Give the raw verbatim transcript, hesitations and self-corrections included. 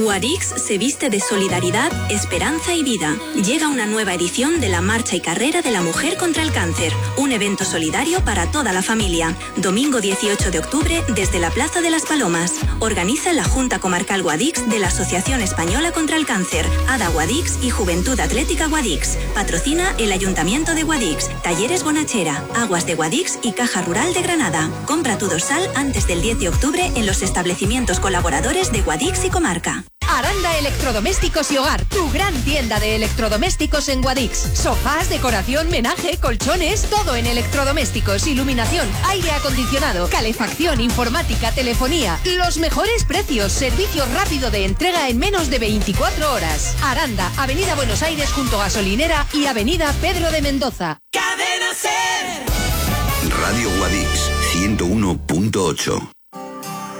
Guadix se viste de solidaridad, esperanza y vida. Llega una nueva edición de la Marcha y Carrera de la Mujer contra el Cáncer, un evento solidario para toda la familia. Domingo dieciocho de octubre desde la Plaza de las Palomas. Organiza la Junta Comarcal Guadix de la Asociación Española contra el Cáncer, ADA Guadix y Juventud Atlética Guadix. Patrocina el Ayuntamiento de Guadix, Talleres Bonachera, Aguas de Guadix y Caja Rural de Granada. Compra tu dorsal antes del diez de octubre en los establecimientos colaboradores de Guadix y Comarca. Aranda Electrodomésticos y Hogar, tu gran tienda de electrodomésticos en Guadix. Sofás, decoración, menaje, colchones, todo en electrodomésticos, iluminación, aire acondicionado, calefacción, informática, telefonía. Los mejores precios, servicio rápido de entrega en menos de veinticuatro horas. Aranda, Avenida Buenos Aires junto a Gasolinera y Avenida Pedro de Mendoza. Cadena Ser. Radio Guadix ciento uno punto ocho.